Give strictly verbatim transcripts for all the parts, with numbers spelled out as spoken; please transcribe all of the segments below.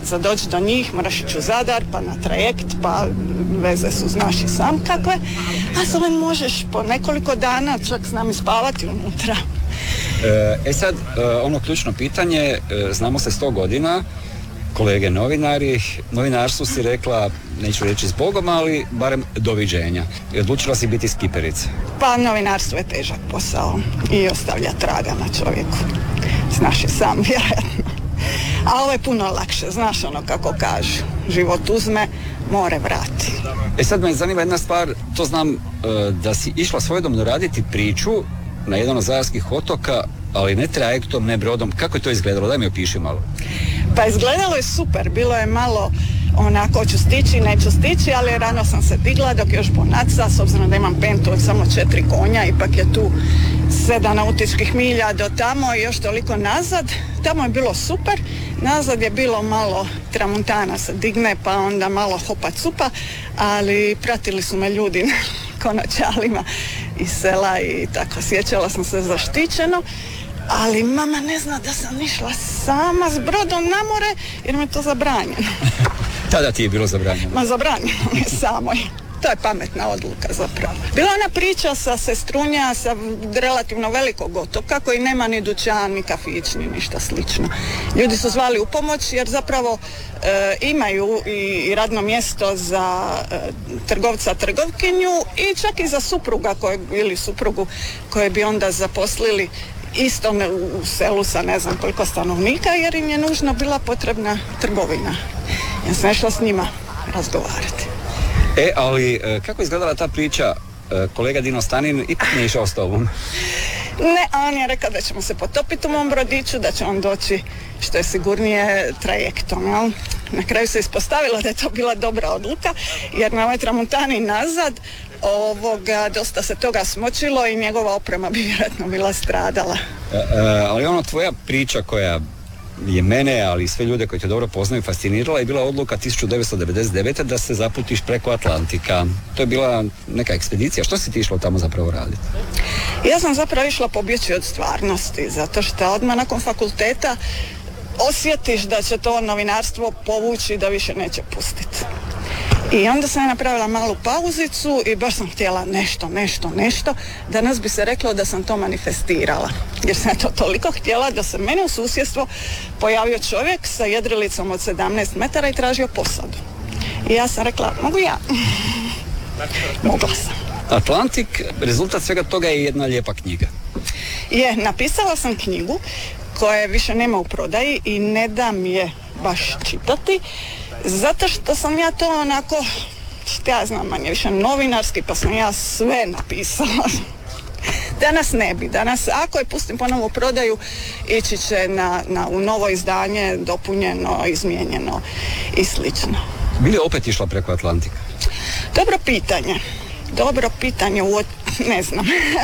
za doći do njih moraš ići u Zadar, pa na trajekt, pa veze su znaš i sam kakve, a sada možeš po nekoliko dana čak s nami spavati unutra. E sad, ono ključno pitanje, znamo se sto godina, kolege novinari, novinarstvu si rekla, neću reći zbogom, ali barem doviđenja. I odlučila si biti skiperica. Pa novinarstvo je težak posao i ostavlja traga na čovjeku. Znaš je sam, vjerojatno. A ovo je puno lakše, znaš ono kako kažu. Život uzme, more vrati. E sad me zanima jedna stvar, to znam da si išla svojedobno raditi priču na jedan od zadarskih otoka, ali ne trajektom, ne brodom. Kako je to izgledalo? Daj mi opiši malo. Pa izgledalo je super, bilo je malo onako, hoću stići, neću stići, ali rano sam se digla dok još bonaca, s obzirom da imam pentu od samo četiri konja, ipak je tu sedam nautičkih milja do tamo i još toliko nazad. Tamo je bilo super, nazad je bilo malo tramuntana se digne, pa onda malo hopa cupa, ali pratili su me ljudi na konoćalima iz sela i tako, sjećala sam se zaštićeno. Ali mama ne zna da sam išla sama s brodom na more jer mi je to zabranjeno. Tada ti je bilo zabranjeno? Ma zabranjeno mi je samoj. To je pametna odluka zapravo. Bila ona priča sa Sestrunja, sa relativno velikog otoka koji nema ni dućan, ni kafić, ni ništa slično. Ljudi su zvali u pomoć jer zapravo e, imaju i, i radno mjesto za e, trgovca, trgovkinju i čak i za supruga kojeg, ili suprugu koje bi onda zaposlili isto u selu sa ne znam koliko stanovnika jer im je nužno bila potrebna trgovina. Ja sam išla s njima razgovarati. E, ali kako je izgledala ta priča? Kolega Dino Stanin ipak nije išao s tobom? Ne, a on je rekao da ćemo se potopiti u mom brodiću, da će on doći što je sigurnije trajektom. Jel? Na kraju se ispostavilo da je to bila dobra odluka jer na ovoj tramuntani nazad ovoga, dosta se toga smočilo i njegova oprema bi vjerojatno bila stradala. E, e, ali ono tvoja priča koja je mene, ali i sve ljude koji te dobro poznaju fascinirala je bila odluka tisuću devetsto devedeset devete. da se zaputiš preko Atlantika. To je bila neka ekspedicija. Što si ti išla tamo zapravo raditi? Ja sam zapravo išla pobjeći od stvarnosti, zato što odmah nakon fakulteta osjetiš da će to novinarstvo povući da više neće pustiti. I onda sam napravila malu pauzicu i baš sam htjela nešto, nešto, nešto. Danas bi se reklo da sam to manifestirala. Jer sam to toliko htjela da se meni u susjedstvo pojavio čovjek sa jedrilicom od sedamnaest metara i tražio posadu. I ja sam rekla, mogu ja? Mogla sam. Atlantik, rezultat svega toga je jedna lijepa knjiga. Je, napisala sam knjigu koja više nema u prodaji i ne dam je baš čitati. Zato što sam ja to onako, što ja znam manje više novinarski, pa sam ja sve napisala. Danas ne bi, danas ako je pustim ponovo u prodaju, ići će na, na, u novo izdanje, dopunjeno, izmijenjeno i slično. Bi li opet išla preko Atlantika? Dobro pitanje. Dobro pitanje, u, ne znam.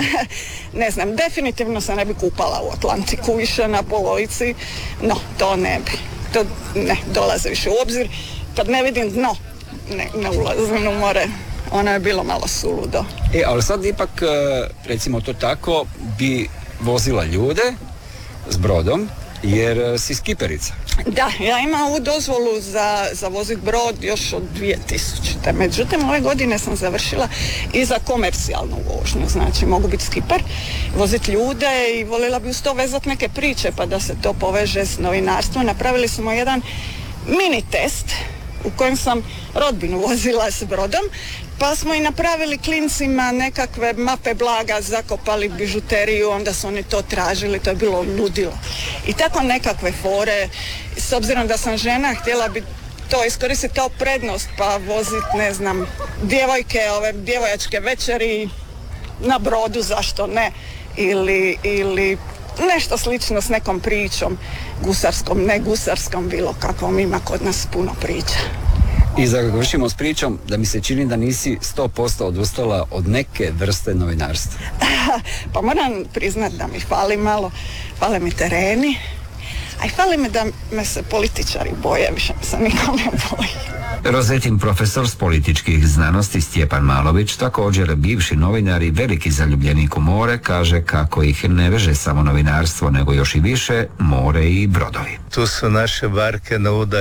ne znam, definitivno se ne bi kupala u Atlantiku više na polovici, no to ne bi. To ne dolaze više u obzir. Kad ne vidim dno, ne, ne ulazim u more. Ono je bilo malo suludo. E, ali sad ipak, recimo to tako, bi vozila ljude s brodom, jer si skiperica. Da, ja imam ovu dozvolu za, za vozit brod još od dvije tisuće. Međutim, ove godine sam završila i za komercijalnu vožnju. Znači, mogu biti skiper, vozit ljude i voljela bi uz to vezati neke priče, pa da se to poveže s novinarstvom. Napravili smo jedan mini test u kojem sam rodbinu vozila s brodom, pa smo i napravili klincima nekakve mape blaga, zakopali bižuteriju, onda su oni to tražili, to je bilo ludilo. I tako nekakve fore, s obzirom da sam žena, htjela bi to iskoristiti kao prednost, pa vozit, ne znam, djevojke, ove djevojačke večeri na brodu, zašto ne, ili, ili nešto slično s nekom pričom, gusarskom, ne gusarskom, bilo kakvom, ima kod nas puno priča. I završimo s pričom da mi se čini da nisi sto posto odustala od neke vrste novinarstva. Pa moram priznat da mi fali malo, fale mi tereni, a i fali mi da me se političari boje, više me se niko ne boji. Rozetin profesor s političkih znanosti Stjepan Malović, također bivši novinar i veliki zaljubljenik u more, kaže kako ih ne veže samo novinarstvo, nego još i više more i brodovi. Tu su naše barke na udaljenosti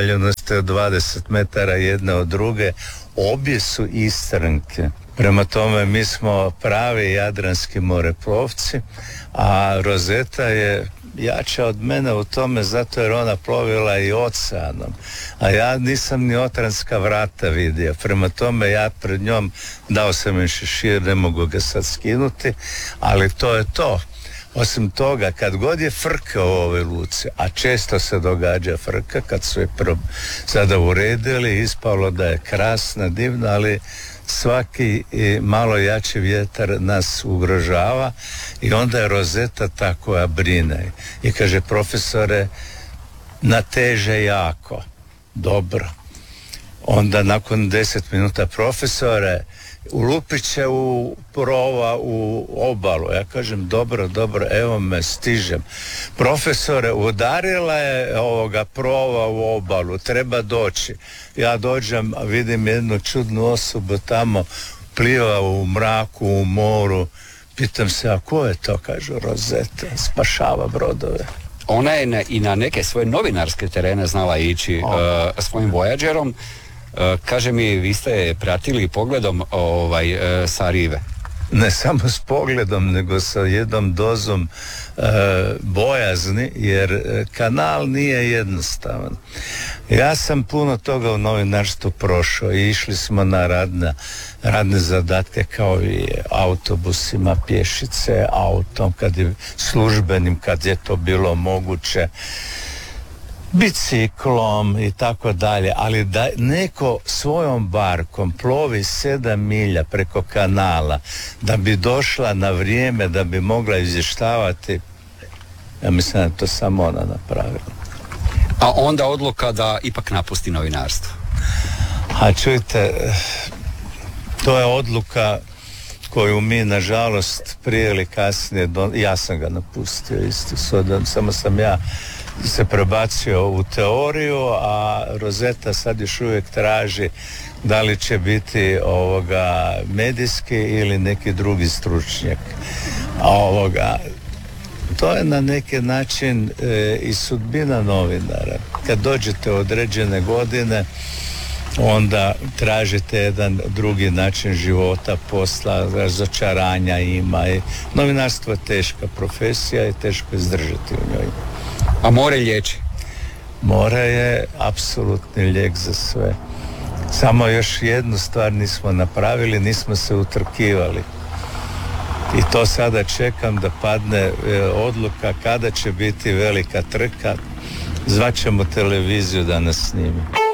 stoje dvadeset metara jedne od druge, obje su Istranke. Prema tome mi smo pravi jadranski moreplovci, a Rozeta je jača od mene u tome zato jer ona plovila i oceanom, a ja nisam ni Otranska vrata vidio. Prema tome ja pred njom dao sam im šešir, ne mogu ga sad skinuti, ali to je to. Osim toga, kad god je frka u ovoj luci, a često se događa frka, kad su je prvo sada uredili, ispalo da je krasna, divna, ali svaki malo jači vjetar nas ugrožava i onda je Rozeta ta koja brine. I kaže, profesore, nateže jako. Dobro. Onda nakon deset minuta, profesore, ulupit će u prova u obalu. Ja kažem, dobro, dobro, evo me, stižem. Profesore, udarila je ovoga prova u obalu, treba doći. Ja dođem, vidim jednu čudnu osobu tamo, pliva u mraku, u moru. Pitam se, a ko je to? Kažu, Rozeta, spašava brodove. Ona je na, i na neke svoje novinarske terene znala ići uh, svojim Voyagerom. Uh, kaže mi, vi ste pratili pogledom ovaj, uh, sa rive. Ne samo s pogledom, nego sa jednom dozom e, bojazni, jer kanal nije jednostavan. Ja sam puno toga u novinarstvu prošao i išli smo na radne, radne zadatke kao i autobusima, pješice, autom, kad je službenim, kad je to bilo moguće, biciklom i tako dalje, ali da neko svojom barkom plovi sedam milja preko kanala da bi došla na vrijeme, da bi mogla izvještavati, ja mislim da je to samo ona napravila. A onda odluka da ipak napusti novinarstvo? A čujte, to je odluka koju mi, nažalost, prije ili kasnije, don... ja sam ga napustio isto, samo sam ja se prebacio u teoriju, a Rozeta sad još uvijek traži da li će biti ovoga medijski ili neki drugi stručnjak. A ovoga, to je na neki način e, i sudbina novinara. Kad dođete u određene godine, onda tražite jedan drugi način života, posla, razočaranja ima. I novinarstvo je teška profesija i teško izdržati u njoj. A more liječi? More je apsolutni lijek za sve. Samo još jednu stvar nismo napravili, nismo se utrkivali. I to sada čekam da padne e, odluka kada će biti velika trka. Zvaćemo televiziju da nas snimi.